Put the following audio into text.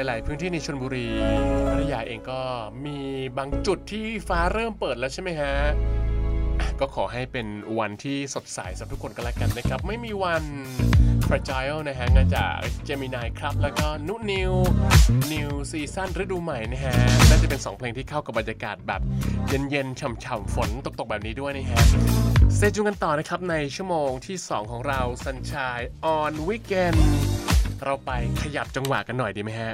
ลายๆพื้นที่ในชลบุรีพัทยาเองก็มีบางจุดที่ฟ้าเริ่มเปิดแล้วใช่ไหมฮะก็ขอให้เป็นวันที่สดใสสำหรับทุกคนกันแล้วกันนะครับไม่มีวัน Fragile นะฮะงานจาก Gemini ครับแล้วก็นุนิว New Season ฤดูใหม่นะฮะน่าจะเป็น2เพลงที่เข้ากับบรรยากาศแบบเย็นๆฉ่ำๆฝนตกๆแบบนี้ด้วยนะฮะเซจูกันต่อนะครับในชั่วโมงที่2ของเรา Sunshine on Weekend เราไปขยับจังหวะกันหน่อยดีไหมฮะ